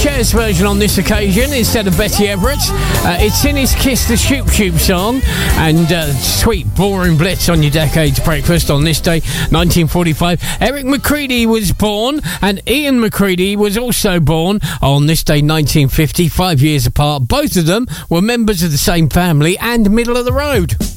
Cher's version on this occasion instead of Betty Everett. It's in his Kiss the Shoop Shoop song, and sweet boring blitz on your Decades breakfast on this day, 1945. Eric McCready was born, and Ian McCready was also born on this day, 1950, 5 years apart. Both of them were members of the same family and middle of the road.